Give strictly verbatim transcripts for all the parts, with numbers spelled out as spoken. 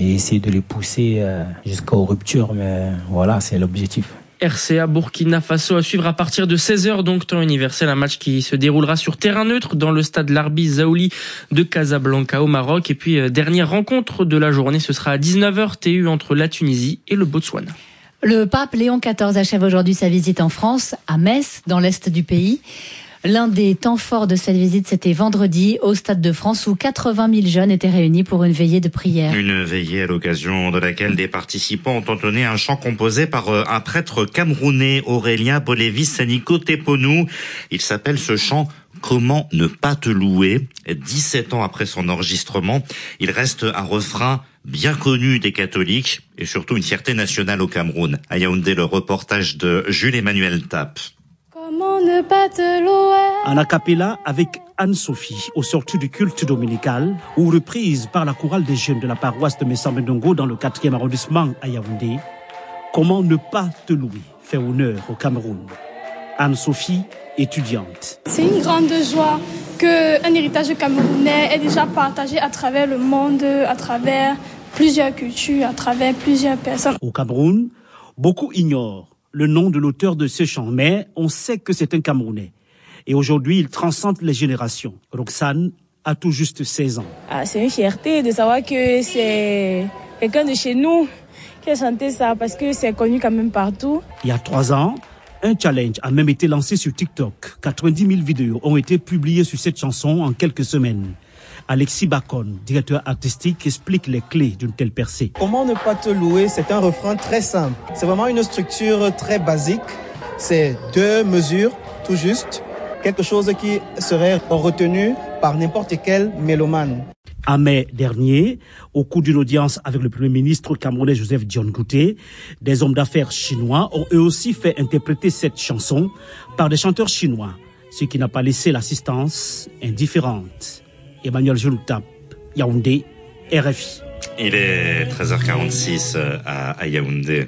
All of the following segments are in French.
et essayer de les pousser euh, jusqu'aux ruptures. Mais voilà, c'est l'objectif. R C A Burkina Faso à suivre à partir de seize heures, donc temps universel, un match qui se déroulera sur terrain neutre dans le stade Larbi Zaouli de Casablanca au Maroc. Et puis, euh, dernière rencontre de la journée, ce sera à dix-neuf heures, T U entre la Tunisie et le Botswana. Le pape Léon quatorze achève aujourd'hui sa visite en France, à Metz, dans l'est du pays. L'un des temps forts de cette visite, c'était vendredi au Stade de France où quatre-vingt mille jeunes étaient réunis pour une veillée de prière. Une veillée à l'occasion de laquelle des participants ont entonné un chant composé par un prêtre camerounais, Aurélien Bolévis Saniko Teponou. Il s'appelle ce chant « Comment ne pas te louer ?» dix-sept ans après son enregistrement, il reste un refrain bien connu des catholiques et surtout une fierté nationale au Cameroun. À Yaoundé, le reportage de Jules-Emmanuel Tapp. Comment ne pas te louer? En a cappella avec Anne-Sophie, au sortir du culte dominical, ou reprise par la chorale des jeunes de la paroisse de Messambendongo dans le quatrième arrondissement à Yaoundé. Comment ne pas te louer fait honneur au Cameroun. Anne-Sophie, étudiante. C'est une grande joie qu'un héritage camerounais est déjà partagé à travers le monde, à travers plusieurs cultures, à travers plusieurs personnes. Au Cameroun, beaucoup ignorent le nom de l'auteur de ce chant, mais on sait que c'est un Camerounais. Et aujourd'hui, il transcende les générations. Roxane a tout juste seize ans. Ah, c'est une fierté de savoir que c'est quelqu'un de chez nous qui a chanté ça, parce que c'est connu quand même partout. Il y a trois ans, un challenge a même été lancé sur TikTok. quatre-vingt-dix mille vidéos ont été publiées sur cette chanson en quelques semaines. Alexis Bacon, directeur artistique, explique les clés d'une telle percée. Comment ne pas te louer, c'est un refrain très simple. C'est vraiment une structure très basique. C'est deux mesures, tout juste. Quelque chose qui serait retenu par n'importe quel mélomane. En mai dernier, au cours d'une audience avec le Premier ministre camerounais Joseph Dione Ngouté, des hommes d'affaires chinois ont eux aussi fait interpréter cette chanson par des chanteurs chinois, ce qui n'a pas laissé l'assistance indifférente. Emmanuel Joultap, Yaoundé, R F I. Il est treize heures quarante-six à Yaoundé.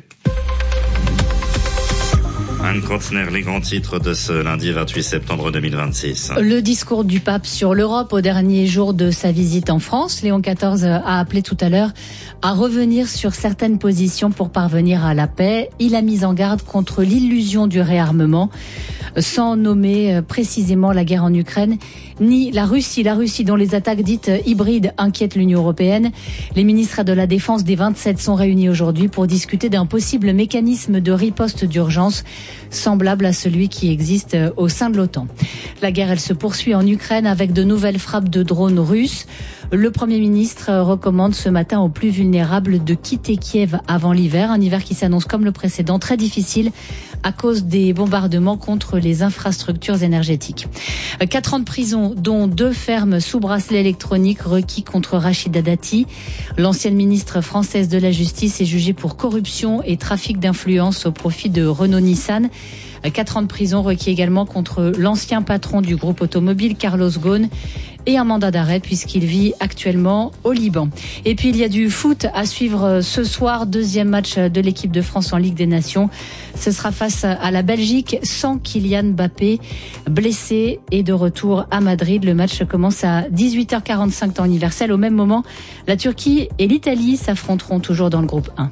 Anne Kantner, les grands titres de ce lundi vingt-huit septembre deux mille vingt-six. Le discours du pape sur l'Europe au dernier jour de sa visite en France. Léon quatorze a appelé tout à l'heure à revenir sur certaines positions pour parvenir à la paix. Il a mis en garde contre l'illusion du réarmement, sans nommer précisément la guerre en Ukraine, ni la Russie. La Russie dont les attaques dites hybrides inquiètent l'Union européenne. Les ministres de la Défense des vingt-sept sont réunis aujourd'hui pour discuter d'un possible mécanisme de riposte d'urgence semblable à celui qui existe au sein de l'OTAN. La guerre, elle se poursuit en Ukraine avec de nouvelles frappes de drones russes. Le Premier ministre recommande ce matin aux plus vulnérables de quitter Kiev avant l'hiver, un hiver qui s'annonce comme le précédent très difficile à cause des bombardements contre les infrastructures énergétiques. Quatre ans de prison, dont deux fermes sous bracelet électronique requis contre Rachida Dati. L'ancienne ministre française de la Justice est jugée pour corruption et trafic d'influence au profit de Renault-Nissan. Quatre ans de prison requis également contre l'ancien patron du groupe automobile, Carlos Ghosn, et un mandat d'arrêt puisqu'il vit actuellement au Liban. Et puis il y a du foot à suivre ce soir, deuxième match de l'équipe de France en Ligue des Nations. Ce sera face à la Belgique sans Kylian Mbappé, blessé et de retour à Madrid. Le match commence à dix-huit heures quarante-cinq temps universel. Au même moment, la Turquie et l'Italie s'affronteront toujours dans le groupe un.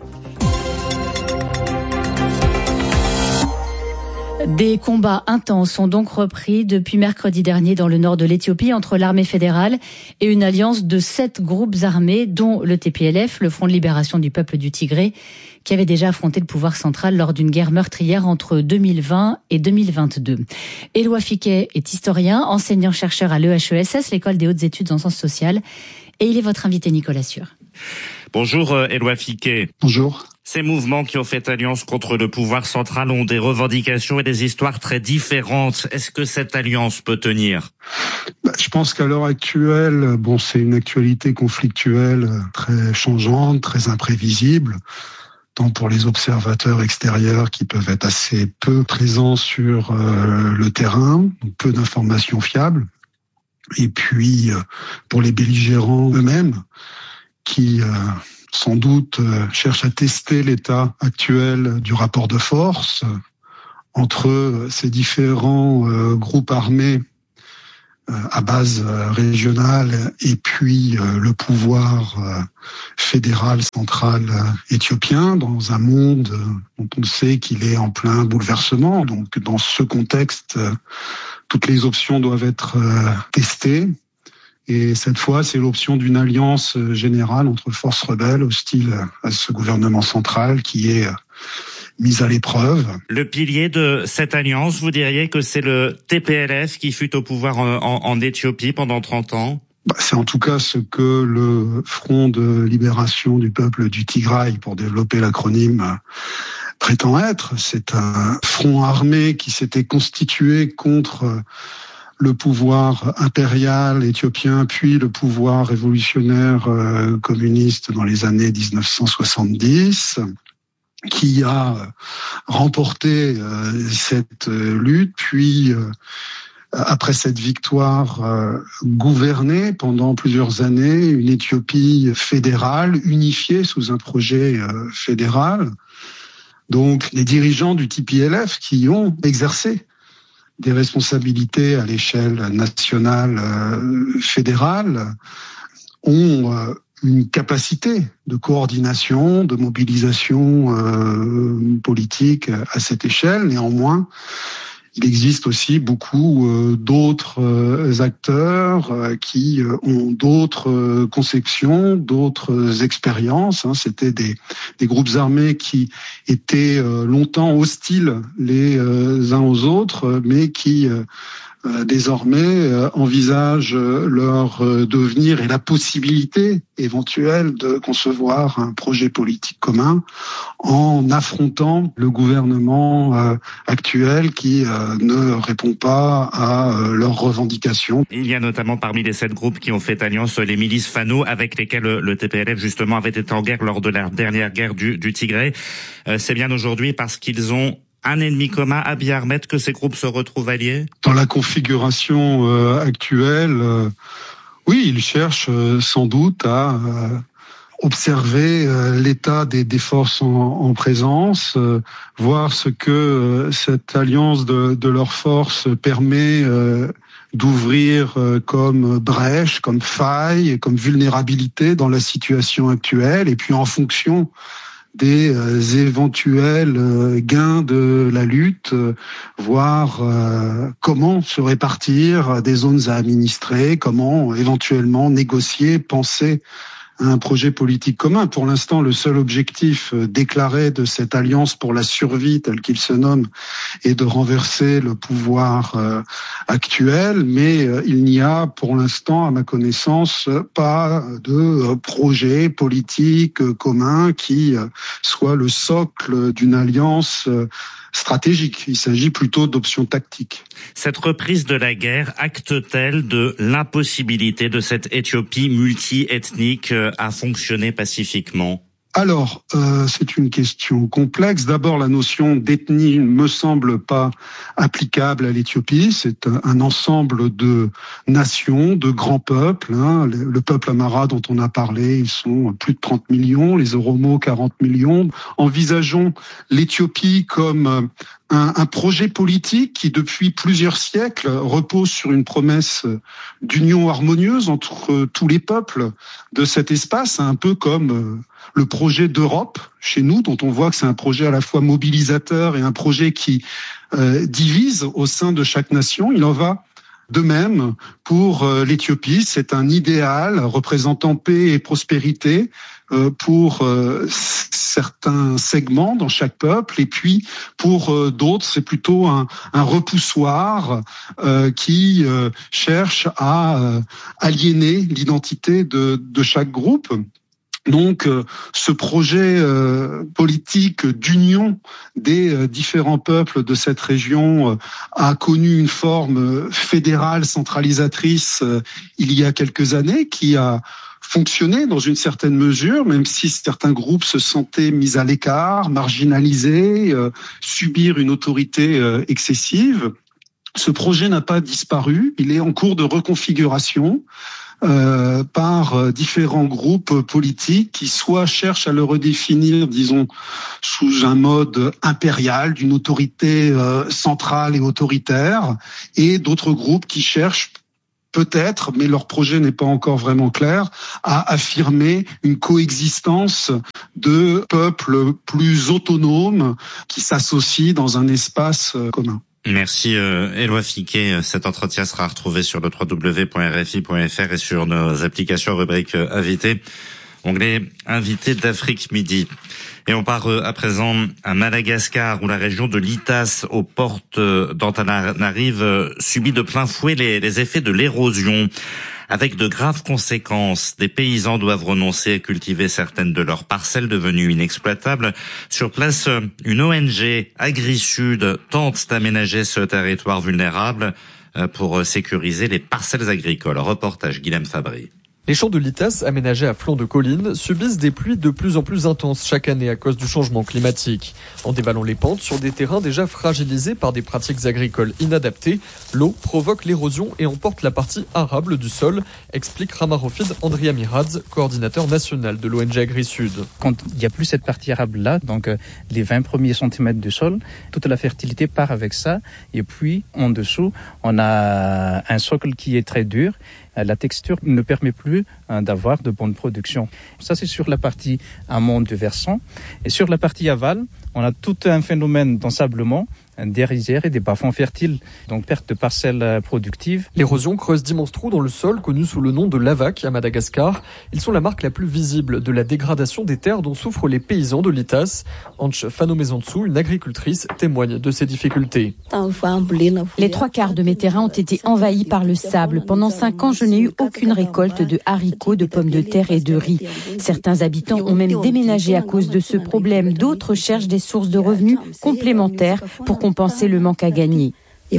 Des combats intenses sont donc repris depuis mercredi dernier dans le nord de l'Éthiopie entre l'armée fédérale et une alliance de sept groupes armés, dont le T P L F, le Front de libération du peuple du Tigré, qui avait déjà affronté le pouvoir central lors d'une guerre meurtrière entre deux mille vingt et deux mille vingt-deux. Éloi Fiquet est historien, enseignant-chercheur à l'E H E S S, l'école des hautes études en sciences sociales, et il est votre invité, Nicolas Sûr. Bonjour Éloi Fiquet. Bonjour. Ces mouvements qui ont fait alliance contre le pouvoir central ont des revendications et des histoires très différentes. Est-ce que cette alliance peut tenir ? Bah, je pense qu'à l'heure actuelle, bon, c'est une actualité conflictuelle très changeante, très imprévisible, tant pour les observateurs extérieurs qui peuvent être assez peu présents sur euh, le terrain, donc peu d'informations fiables, et puis euh, pour les belligérants eux-mêmes qui... Euh, sans doute euh, cherche à tester l'état actuel du rapport de force euh, entre ces différents euh, groupes armés à base régionale et puis le pouvoir fédéral central éthiopien dans un monde dont on sait qu'il est en plein bouleversement. Donc dans ce contexte, toutes les options doivent être testées. Et cette fois, c'est l'option d'une alliance générale entre forces rebelles hostiles à ce gouvernement central qui est mise à l'épreuve. Le pilier de cette alliance, vous diriez que c'est le T P L F qui fut au pouvoir en, en, en Éthiopie pendant trente ans? Bah, c'est en tout cas ce que le Front de libération du peuple du Tigray, pour développer l'acronyme, prétend être. C'est un front armé qui s'était constitué contre le pouvoir impérial éthiopien, puis le pouvoir révolutionnaire euh, communiste dans les années dix-neuf cent soixante-dix, qui a remporté euh, cette euh, lutte, puis euh, après cette victoire, euh, gouverné pendant plusieurs années une Éthiopie fédérale, unifiée sous un projet euh, fédéral. Donc les dirigeants du T P L F qui ont exercé des responsabilités à l'échelle nationale, euh, fédérale, ont euh, une capacité de coordination, de mobilisation euh, politique à cette échelle. Néanmoins, il existe aussi beaucoup euh, d'autres euh, acteurs euh, qui euh, ont d'autres euh, conceptions, d'autres expériences. Hein. C'était des, des groupes armés qui étaient euh, longtemps hostiles les euh, uns aux autres, mais qui euh, euh, désormais euh, envisagent leur euh, devenir et la possibilité éventuelle de concevoir un projet politique commun en affrontant le gouvernement euh, actuel qui euh, ne répond pas à euh, leurs revendications. Il y a notamment parmi les sept groupes qui ont fait alliance les milices Fano avec lesquelles le T P L F justement avait été en guerre lors de la dernière guerre du, du Tigray. Euh, c'est bien aujourd'hui parce qu'ils ont un ennemi commun, Abiy Ahmed, que ces groupes se retrouvent alliés? Dans la configuration euh, actuelle, euh, oui, ils cherchent euh, sans doute à euh, observer euh, l'état des, des forces en, en présence, euh, voir ce que euh, cette alliance de, de leurs forces permet euh, d'ouvrir euh, comme brèche, comme faille, comme vulnérabilité dans la situation actuelle, et puis en fonction des euh, éventuels euh, gains de la lutte, euh, voir euh, comment se répartir des zones à administrer, comment éventuellement négocier, penser à un projet politique commun. Pour l'instant, le seul objectif euh, déclaré de cette alliance pour la survie, telle qu'il se nomme, est de renverser le pouvoir euh, actuel, mais euh, il n'y a pour l'instant, à ma connaissance, pas de euh, projet politique euh, commun qui euh, soit le socle d'une alliance euh, stratégique. Il s'agit plutôt d'options tactiques. Cette reprise de la guerre acte-t-elle de l'impossibilité de cette Éthiopie multi-ethnique à fonctionner pacifiquement? Alors, euh, c'est une question complexe. D'abord, la notion d'ethnie ne me semble pas applicable à l'Éthiopie. C'est un, un ensemble de nations, de grands peuples. Hein. Le, le peuple Amhara dont on a parlé, ils sont plus de trente millions, les Oromo quarante millions. Envisageons l'Éthiopie comme un, un projet politique qui, depuis plusieurs siècles, repose sur une promesse d'union harmonieuse entre tous les peuples de cet espace, un peu comme le projet d'Europe chez nous, dont on voit que c'est un projet à la fois mobilisateur et un projet qui euh, divise au sein de chaque nation. Il en va de même pour euh, l'Éthiopie. C'est un idéal représentant paix et prospérité euh, pour euh, certains segments dans chaque peuple, et puis pour euh, d'autres, c'est plutôt un, un repoussoir euh, qui euh, cherche à euh, aliéner l'identité de, de chaque groupe. Donc, euh, ce projet euh, politique d'union des euh, différents peuples de cette région euh, a connu une forme euh, fédérale centralisatrice euh, il y a quelques années, qui a fonctionné dans une certaine mesure, même si certains groupes se sentaient mis à l'écart, marginalisés, euh, subir une autorité euh, excessive. Ce projet n'a pas disparu, il est en cours de reconfiguration. Euh, par différents groupes politiques qui soit cherchent à le redéfinir, disons, sous un mode impérial, d'une autorité euh, centrale et autoritaire, et d'autres groupes qui cherchent peut-être, mais leur projet n'est pas encore vraiment clair, à affirmer une coexistence de peuples plus autonomes qui s'associent dans un espace commun. Merci euh, Éloi Fiquet. Cet entretien sera retrouvé sur le w w w point r f i point f r et sur nos applications rubrique euh, invités, onglet invité d'Afrique Midi. Et on part euh, à présent à Madagascar, où la région de Litas, aux portes euh, d'Antananarive, euh, subit de plein fouet les, les effets de l'érosion. Avec de graves conséquences, des paysans doivent renoncer à cultiver certaines de leurs parcelles devenues inexploitables. Sur place, une O N G, AgriSud, tente d'aménager ce territoire vulnérable pour sécuriser les parcelles agricoles. Reportage Guilhem Fabry. Les champs de Litas, aménagés à flanc de collines, subissent des pluies de plus en plus intenses chaque année à cause du changement climatique. En dévalant les pentes sur des terrains déjà fragilisés par des pratiques agricoles inadaptées, l'eau provoque l'érosion et emporte la partie arable du sol, explique Ramarofid Andriamiradze, coordinateur national de l'O N G AgriSud. Quand il n'y a plus cette partie arable-là, donc euh, les vingt premiers centimètres du sol, toute la fertilité part avec ça. Et puis, en dessous, on a un socle qui est très dur. La texture ne permet plus hein, d'avoir de bonnes productions. Ça, c'est sur la partie amont du versant. Et sur la partie aval, on a tout un phénomène d'ensablement, des rizières et des bas-fonds fertiles, donc perte de parcelles productives. L'érosion creuse d'immenses trous dans le sol, connus sous le nom de lavac à Madagascar. Ils sont la marque la plus visible de la dégradation des terres dont souffrent les paysans de Litas. Anche Fanomezantsu, une agricultrice, témoigne de ces difficultés. Les trois quarts de mes terrains ont été envahis par le sable. Pendant cinq ans, je n'ai eu aucune récolte de haricots, de pommes de terre et de riz. Certains habitants ont même déménagé à cause de ce problème. D'autres cherchent des sources de revenus complémentaires pour compenser le manque à gagner. Une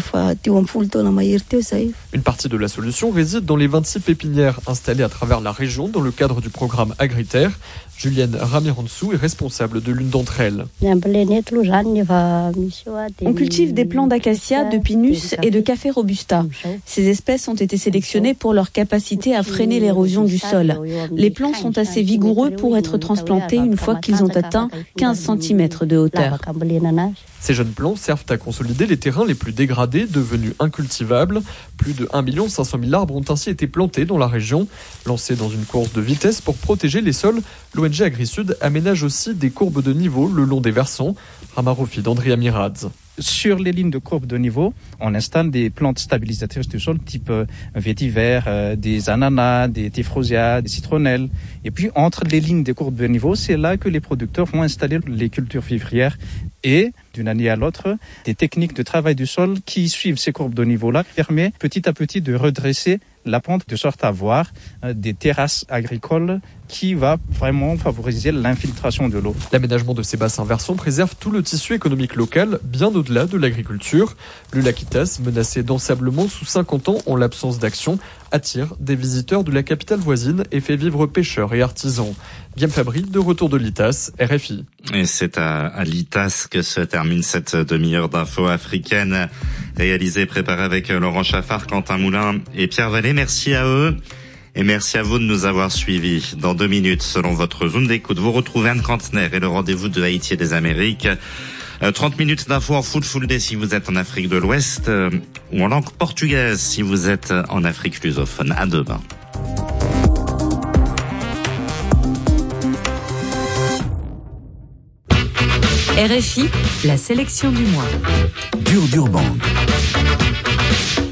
partie de la solution réside dans les vingt-six pépinières installées à travers la région dans le cadre du programme Agriterre. Julienne Ramirantsou est responsable de l'une d'entre elles. On cultive des plants d'acacia, de pinus et de café robusta. Ces espèces ont été sélectionnées pour leur capacité à freiner l'érosion du sol. Les plants sont assez vigoureux pour être transplantés une fois qu'ils ont atteint quinze centimètres de hauteur. Ces jeunes plants servent à consolider les terrains les plus dégradés, devenus incultivables. Plus de un million cinq cent mille arbres ont ainsi été plantés dans la région. Lancés dans une course de vitesse pour protéger les sols, l'O N G AgriSud aménage aussi des courbes de niveau le long des versants. Ramarofid Andriamiradze. Sur les lignes de courbe de niveau, on installe des plantes stabilisatrices du sol type euh, vétiver, euh, des ananas, des tifrosias, des citronnelles. Et puis entre les lignes de courbe de niveau, c'est là que les producteurs vont installer les cultures vivrières. Et d'une année à l'autre, des techniques de travail du sol qui suivent ces courbes de niveau-là permettent petit à petit de redresser la pente de sorte à avoir euh, des terrasses agricoles qui va vraiment favoriser l'infiltration de l'eau. L'aménagement de ces bassins versants préserve tout le tissu économique local, bien au-delà de l'agriculture. Le lac Litas, menacé d'ensablement sous cinquante ans en l'absence d'action, attire des visiteurs de la capitale voisine et fait vivre pêcheurs et artisans. Guillaume Fabry, de retour de Litas, R F I. Et c'est à, à Litas que se termine cette demi-heure d'infos africaines, réalisée, préparée avec Laurent Chaffard, Quentin Moulin et Pierre Vallée. Merci à eux. Et merci à vous de nous avoir suivis. Dans deux minutes, selon votre zone d'écoute, vous retrouvez Anne Kantner et le rendez-vous de Haïti et des Amériques. Euh, trente minutes d'infos en full full day si vous êtes en Afrique de l'Ouest euh, ou en langue portugaise si vous êtes en Afrique lusophone. À demain. R F I, la sélection du mois. Dur Dur Band.